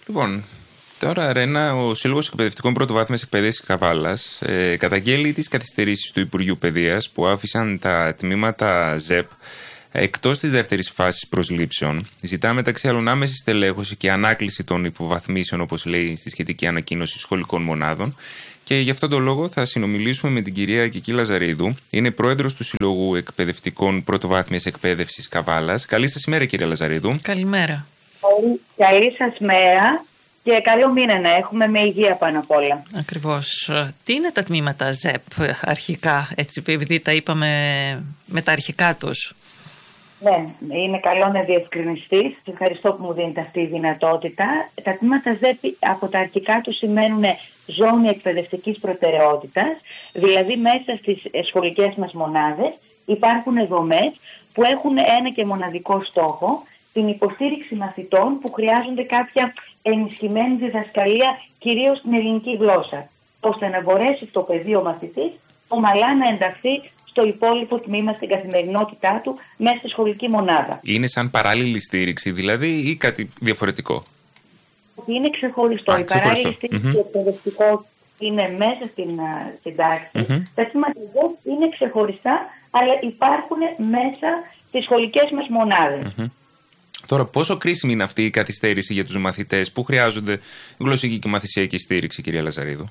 Λοιπόν, τώρα, Ρένα, ο Σύλλογος Εκπαιδευτικών Πρωτοβάθμιας Εκπαίδευσης Καβάλας καταγγέλει τις καθυστερήσεις του Υπουργείου Παιδείας που άφησαν τα τμήματα ΖΕΠ εκτός της δεύτερης φάσης προσλήψεων. Ζητά μεταξύ άλλων άμεση στελέχωση και ανάκληση των υποβαθμίσεων, όπως λέει στη σχετική ανακοίνωση σχολικών μονάδων. Και γι' αυτόν τον λόγο θα συνομιλήσουμε με την κυρία Κική Λαζαρίδου. Είναι πρόεδρος του Συλλόγου Εκπαιδευτικών Πρωτοβάθμιας Εκπαίδευσης Καβάλας. Καλή σας ημέρα, κυρία Λαζαρίδου. Καλημέρα. Καλή σας μέρα και καλό μήνα να έχουμε, με υγεία πάνω απ' όλα. Ακριβώς. Τι είναι τα τμήματα ΖΕΠ αρχικά, έτσι, επειδή τα είπαμε με τα αρχικά τους? Ναι, είναι καλό να διευκρινιστεί. Ευχαριστώ που μου δίνετε αυτή η δυνατότητα. Τα τμήματα ΖΕΠ από τα αρχικά τους σημαίνουν ζώνη εκπαιδευτικής προτεραιότητας, δηλαδή μέσα στις σχολικές μας μονάδες υπάρχουν δομές που έχουν ένα και μοναδικό στόχο, την υποστήριξη μαθητών που χρειάζονται κάποια ενισχυμένη διδασκαλία, κυρίως στην ελληνική γλώσσα, ώστε να μπορέσει το παιδί ο μαθητής ομαλά να ενταχθεί στο υπόλοιπο τμήμα, στην καθημερινότητά του, μέσα στη σχολική μονάδα. Είναι σαν παράλληλη στήριξη δηλαδή ή κάτι διαφορετικό? Είναι ξεχωριστό. Η παράλληλη στήριξη εκπαιδευτικό είναι μέσα στην τάξη. Τα τμήματα είναι ξεχωριστά, αλλά υπάρχουν μέσα στις σχολικές μας μονάδες. Τώρα, πόσο κρίσιμη είναι αυτή η καθυστέρηση για τους μαθητές που χρειάζονται γλωσσική και μαθησιακή στήριξη, κυρία Λαζαρίδου?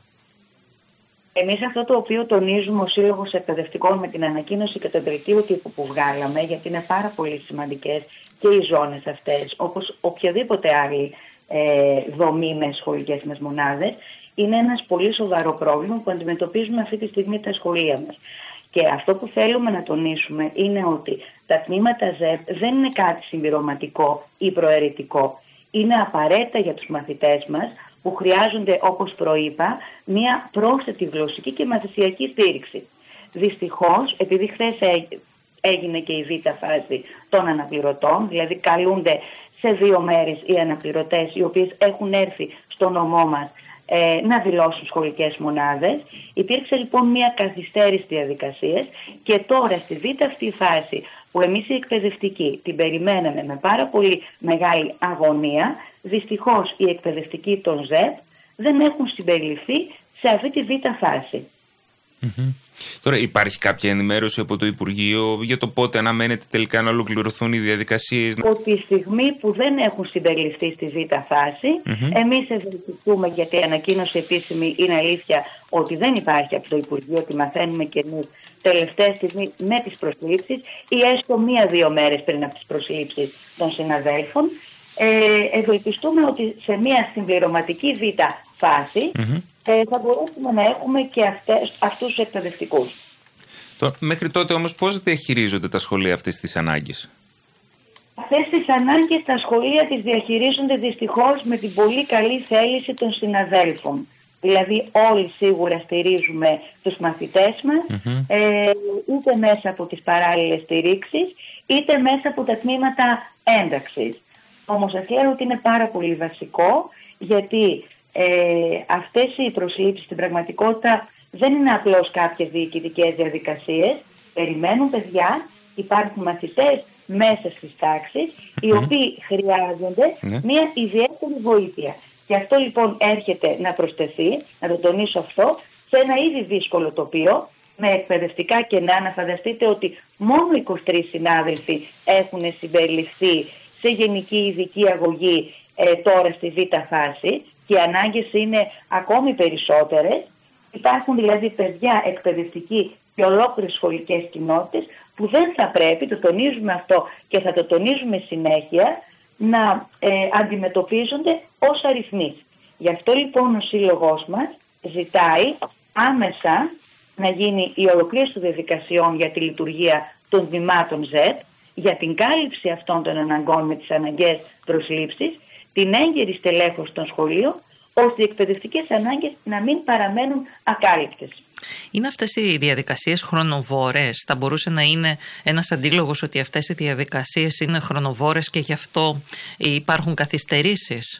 Εμείς αυτό το οποίο τονίζουμε ο Σύλλογος Εκπαιδευτικών με την ανακοίνωση και το δελτίο τύπου που βγάλαμε, γιατί είναι πάρα πολύ σημαντικές και οι ζώνες αυτές, όπως οποιαδήποτε άλλη δομή με σχολικές μας μονάδες, είναι ένας πολύ σοβαρό πρόβλημα που αντιμετωπίζουμε αυτή τη στιγμή τα σχολεία μας. Και αυτό που θέλουμε να τονίσουμε είναι ότι τα τμήματα ΖΕΠ δεν είναι κάτι συμπληρωματικό ή προαιρετικό. Είναι απαραίτητα για τους μαθητές μας που χρειάζονται, όπως προείπα, μια πρόσθετη γλωσσική και μαθησιακή στήριξη. Δυστυχώς, επειδή χθες έγινε και η β' φάση των αναπληρωτών, δηλαδή καλούνται σε 2 μέρες οι αναπληρωτές οι οποίες έχουν έρθει στο νομό μας να δηλώσουν σχολικές μονάδες. Υπήρξε λοιπόν μια καθυστέρηση διαδικασίας και τώρα στη β' αυτή φάση που εμείς οι εκπαιδευτικοί την περιμέναμε με πάρα πολύ μεγάλη αγωνία, δυστυχώς οι εκπαιδευτικοί των ΖΕΠ δεν έχουν συμπεριληφθεί σε αυτή τη β' φάση. Τώρα υπάρχει κάποια ενημέρωση από το Υπουργείο για το πότε αναμένεται τελικά να ολοκληρωθούν οι διαδικασίες? Από τη στιγμή που δεν έχουν συμπεριληφθεί στη β' φάση, εμείς ευελπιστούμε, γιατί η ανακοίνωση επίσημη είναι αλήθεια ότι δεν υπάρχει από το Υπουργείο, ότι μαθαίνουμε και εμείς τελευταία στιγμή με τις προσλήψεις ή έστω 1-2 μέρες πριν από τις προσλήψεις των συναδέλφων. Ευελπιστούμε ότι σε μια συμπληρωματική β' φάση θα μπορέσουμε να έχουμε και αυτούς τους εκπαιδευτικούς. Μέχρι τότε όμως πώς διαχειρίζονται τα σχολεία αυτές τις ανάγκες? Αυτές τις ανάγκες τα σχολεία τις διαχειρίζονται δυστυχώς με την πολύ καλή θέληση των συναδέλφων. Δηλαδή όλοι σίγουρα στηρίζουμε τους μαθητές μας, είτε μέσα από τις παράλληλες στηρίξεις, είτε μέσα από τα τμήματα ένταξης. Όμως σας λέω ότι είναι πάρα πολύ βασικό, γιατί αυτές οι προσλήψεις στην πραγματικότητα δεν είναι απλώς κάποιες διοικητικές διαδικασίες. Περιμένουν παιδιά, υπάρχουν μαθητές μέσα στις τάξεις, οι οποίοι χρειάζονται μια ιδιαίτερη βοήθεια. Και αυτό λοιπόν έρχεται να προσθεθεί, να το τονίσω αυτό, σε ένα ήδη δύσκολο τοπίο, με εκπαιδευτικά κενά. Να φανταστείτε ότι μόνο 23 συνάδελφοι έχουν συμπεριληφθεί σε γενική ειδική αγωγή τώρα στη β' φάση, και οι ανάγκες είναι ακόμη περισσότερες. Υπάρχουν δηλαδή παιδιά εκπαιδευτικοί και ολόκληρες σχολικές κοινότητες που δεν θα πρέπει, το τονίζουμε αυτό και θα το τονίζουμε συνέχεια, να αντιμετωπίζονται ως αριθμοί. Γι' αυτό λοιπόν ο Σύλλογός μας ζητάει άμεσα να γίνει η ολοκλήρωση των διαδικασιών για τη λειτουργία των τμήματων ΖΕΠ, για την κάλυψη αυτών των αναγκών με τις αναγκαίες προσλήψεις, την έγκαιρη στελέχωση των σχολείων, ώστε οι εκπαιδευτικές ανάγκες να μην παραμένουν ακάλυπτες. Είναι αυτές οι διαδικασίες χρονοβόρες? Θα μπορούσε να είναι ένας αντίλογος ότι αυτές οι διαδικασίες είναι χρονοβόρες και γι' αυτό υπάρχουν καθυστερήσεις?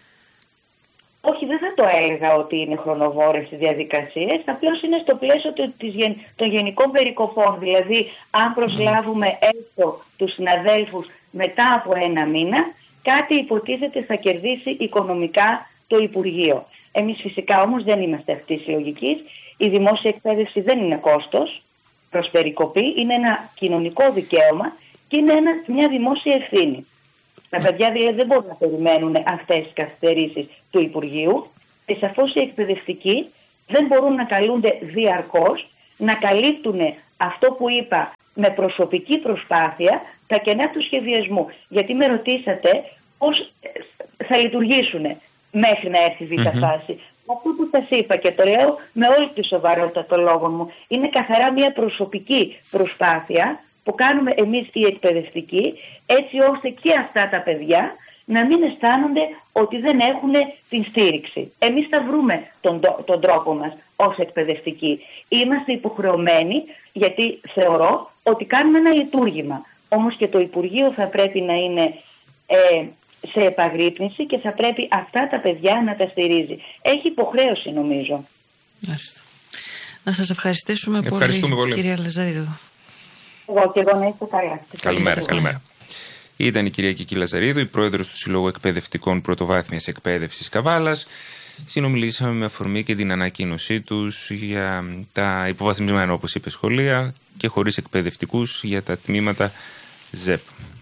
Όχι, δεν θα το έλεγα ότι είναι χρονοβόρες οι διαδικασίες, απλώς είναι στο πλαίσιο των γενικών περικοπών. Δηλαδή, αν προσλάβουμε έστω τους συναδέλφους μετά από 1 μήνα, κάτι υποτίθεται θα κερδίσει οικονομικά το Υπουργείο. Εμείς φυσικά όμως δεν είμαστε αυτής της λογικής. Η δημόσια εκπαίδευση δεν είναι κόστος προς περικοπή, είναι ένα κοινωνικό δικαίωμα και είναι μια δημόσια ευθύνη. Τα παιδιά δηλαδή δεν μπορούν να περιμένουν αυτές τις καθυστερήσεις του Υπουργείου και σαφώς οι εκπαιδευτικοί δεν μπορούν να καλούνται διαρκώς να καλύπτουν αυτό που είπα με προσωπική προσπάθεια τα κενά του σχεδιασμού. Γιατί με ρωτήσατε πώς θα λειτουργήσουν μέχρι να έρθει η β' φάση. Αυτό που σας είπα και το λέω με όλη τη σοβαρότητα των λόγων μου, είναι καθαρά μια προσωπική προσπάθεια που κάνουμε εμείς οι εκπαιδευτικοί, έτσι ώστε και αυτά τα παιδιά να μην αισθάνονται ότι δεν έχουν την στήριξη. Εμείς θα βρούμε τον τρόπο μας ως εκπαιδευτικοί. Είμαστε υποχρεωμένοι, γιατί θεωρώ ότι κάνουμε ένα λειτουργήμα. Όμως και το Υπουργείο θα πρέπει να είναι σε επαγρύπνηση και θα πρέπει αυτά τα παιδιά να τα στηρίζει. Έχει υποχρέωση, νομίζω. Να σας ευχαριστήσουμε πολύ, κυρία Λαζαρίδου. Εγώ και εγώ, να είστε καλά. Καλημέρα. Ήταν η κυρία Κική Λαζαρίδου, η πρόεδρος του Συλλόγου Εκπαιδευτικών Πρωτοβάθμιας Εκπαίδευσης Καβάλας. Συνομιλήσαμε με αφορμή και την ανακοίνωσή τους για τα υποβαθμισμένα, όπως είπε, σχολεία και χωρίς εκπαιδευτικούς για τα τμήματα ΖΕΠ.